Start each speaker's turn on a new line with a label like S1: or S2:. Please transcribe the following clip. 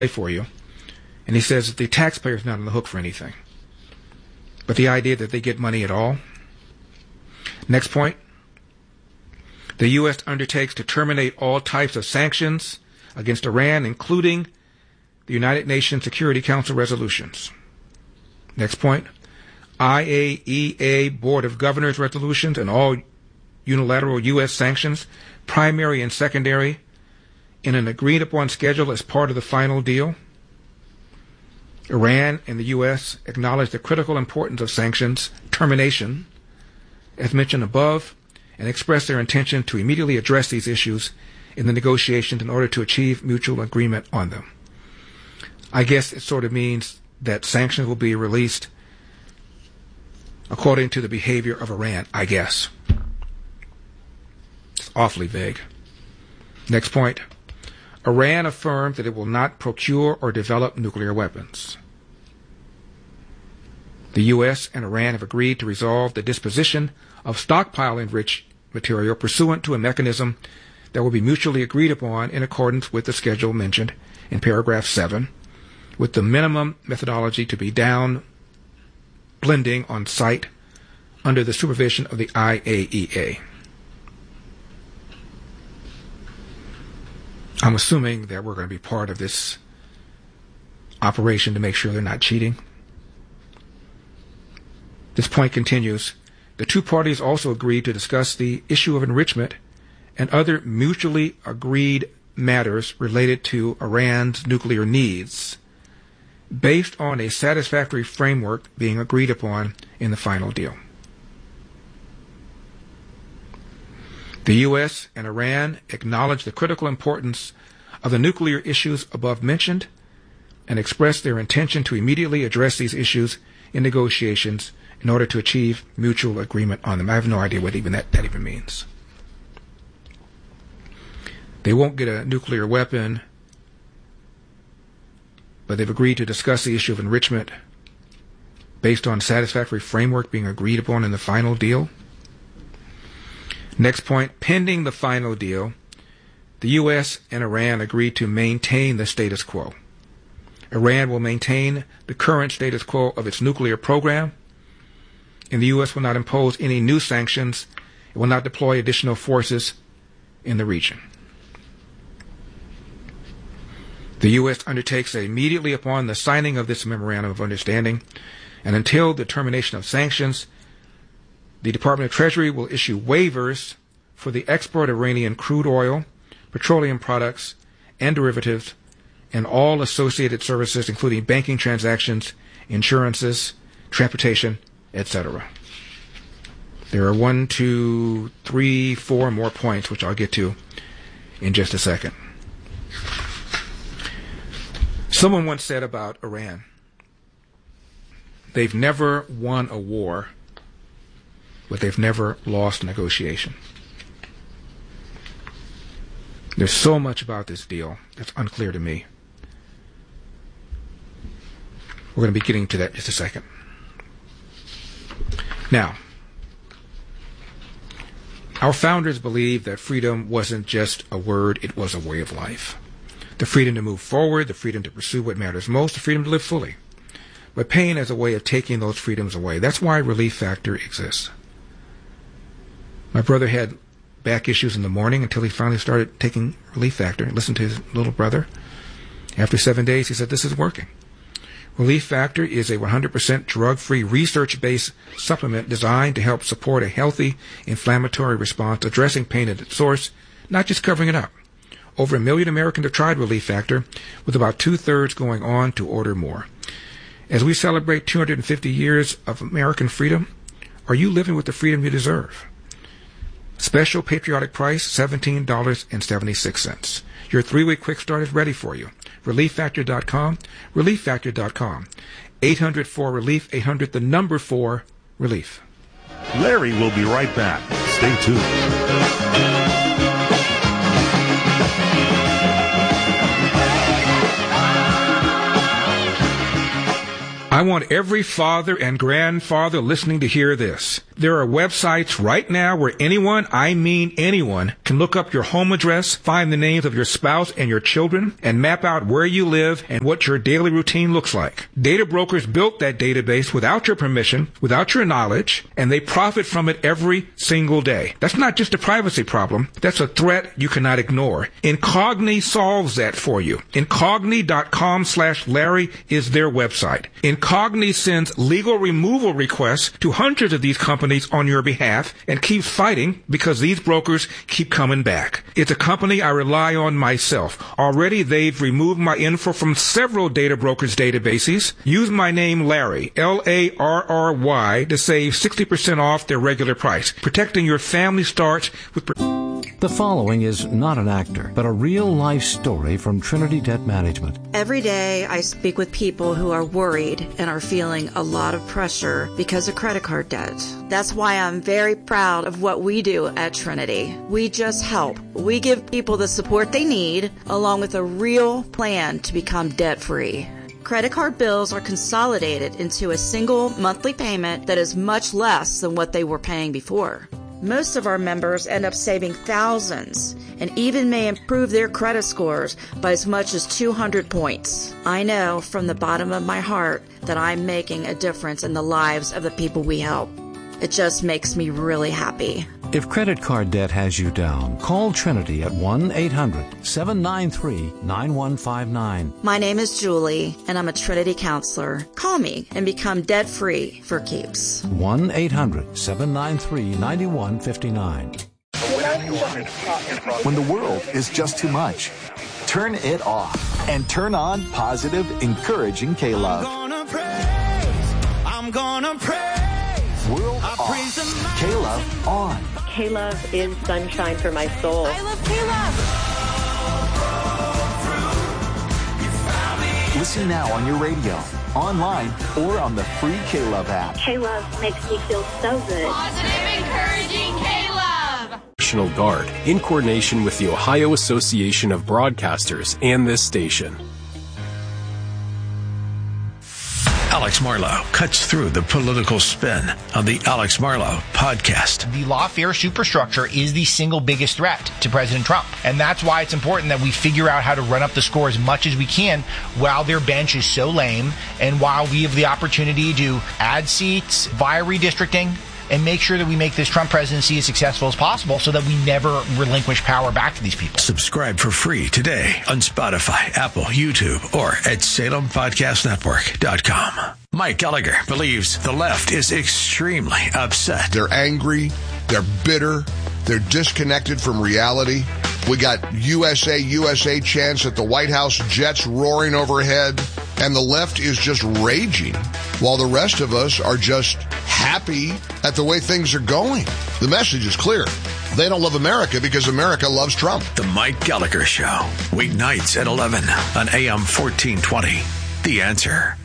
S1: for you. And he says that the taxpayer is not on the hook for anything. But the idea that they get money at all. Next point. The U.S. undertakes to terminate all types of sanctions against Iran, including the United Nations Security Council resolutions. Next point. IAEA Board of Governors resolutions and all unilateral U.S. sanctions, primary and secondary, in an agreed-upon schedule as part of the final deal. Iran and the U.S. acknowledge the critical importance of sanctions termination, as mentioned above, and express their intention to immediately address these issues in the negotiations in order to achieve mutual agreement on them. I guess it sort of means that sanctions will be released according to the behavior of Iran, I guess. It's awfully vague. Next point. Iran affirmed that it will not procure or develop nuclear weapons. The U.S. and Iran have agreed to resolve the disposition of stockpile-enriched material pursuant to a mechanism that will be mutually agreed upon in accordance with the schedule mentioned in paragraph 7, with the minimum methodology to be down blending on site under the supervision of the IAEA. I'm assuming that we're going to be part of this operation to make sure they're not cheating. This point continues. The two parties also agreed to discuss the issue of enrichment and other mutually agreed matters related to Iran's nuclear needs, based on a satisfactory framework being agreed upon in the final deal. The U.S. and Iran acknowledge the critical importance of the nuclear issues above mentioned and express their intention to immediately address these issues in negotiations in order to achieve mutual agreement on them. I have no idea what even that even means. They won't get a nuclear weapon, but they've agreed to discuss the issue of enrichment based on a satisfactory framework being agreed upon in the final deal. Next point, pending the final deal, the U.S. and Iran agreed to maintain the status quo. Iran will maintain the current status quo of its nuclear program, and the U.S. will not impose any new sanctions. It will not deploy additional forces in the region. The U.S. undertakes that immediately upon the signing of this memorandum of understanding, and until the termination of sanctions, the Department of Treasury will issue waivers for the export of Iranian crude oil, petroleum products, and derivatives, and all associated services, including banking transactions, insurances, transportation, etc. There are 1, 2, 3, 4 more points, which I'll get to in just a second. Someone once said about Iran, they've never won a war, but they've never lost a negotiation. There's so much about this deal that's unclear to me. We're going to be getting to that in just a second. Now, our founders believed that freedom wasn't just a word, it was a way of life. The freedom to move forward, the freedom to pursue what matters most, the freedom to live fully. But pain as a way of taking those freedoms away. That's why Relief Factor exists. My brother had back issues in the morning until he finally started taking Relief Factor and listened to his little brother. After 7 days, he said, this is working. Relief Factor is a 100% drug-free, research-based supplement designed to help support a healthy inflammatory response, addressing pain at its source, not just covering it up. Over 1 million Americans have tried Relief Factor, with about 2/3 going on to order more. As we celebrate 250 years of American freedom, are you living with the freedom you deserve? Special patriotic price, $17.76. Your 3-week quick start is ready for you. ReliefFactor.com. ReliefFactor.com. 800-4-RELIEF. 800 the number 4 relief.
S2: Larry will be right back. Stay tuned.
S1: I I want every father and grandfather listening to hear this. There are websites right now where anyone, I mean anyone, can look up your home address, find the names of your spouse and your children, and map out where you live and what your daily routine looks like. Data brokers built that database without your permission, without your knowledge, and they profit from it every single day. That's not just a privacy problem. That's a threat you cannot ignore. Incogni solves that for you. Incogni.com/Larry is their website. Incogni sends legal removal requests to hundreds of these companies on your behalf and keeps fighting because these brokers keep coming back. It's a company I rely on myself. Already they've removed my info from several data brokers' databases. Use my name Larry, Larry, to save 60% off their regular price. Protecting your family starts with...
S3: The following is not an actor, but a real-life story from Trinity Debt Management.
S4: Every day I speak with people who are worried and are feeling a lot of pressure because of credit card debt. That's why I'm very proud of what we do at Trinity. We just help. We give people the support they need, along with a real plan to become debt-free. Credit card bills are consolidated into a single monthly payment that is much less than what they were paying before. Most of our members end up saving thousands and even may improve their credit scores by as much as 200 points. I know from the bottom of my heart that I'm making a difference in the lives of the people we help. It just makes me really happy.
S3: If credit card debt has you down, call Trinity at 1-800-793-9159.
S4: My name is Julie, and I'm a Trinity counselor. Call me and become debt-free for keeps.
S3: 1-800-793-9159.
S5: When the world is just too much, turn it off and turn on positive, encouraging K-Love.
S6: I'm gonna praise.
S5: World off. K-Love on.
S7: K-Love is sunshine for my soul.
S6: I love K-Love.
S5: Listen now on your radio, online, or on the free K-Love app.
S7: K-Love makes me feel so good.
S6: Positive, encouraging K-Love.
S8: National Guard, in coordination with the Ohio Association of Broadcasters and this station.
S9: Alex Marlow cuts through the political spin on the Alex Marlow podcast.
S10: The lawfare superstructure is the single biggest threat to President Trump. And that's why it's important that we figure out how to run up the score as much as we can while their bench is so lame and while we have the opportunity to add seats via redistricting and make sure that we make this Trump presidency as successful as possible so that we never relinquish power back to these people.
S9: Subscribe for free today on Spotify, Apple, YouTube, or at SalemPodcastNetwork.com. Mike Gallagher believes the left is extremely upset.
S11: They're angry. They're bitter. They're disconnected from reality. We got USA chants at the White House, jets roaring overhead, and the left is just raging, while the rest of us are just happy at the way things are going. The message is clear. They don't love America because America loves Trump.
S9: The Mike Gallagher Show, weeknights at 11 on AM 1420. The Answer.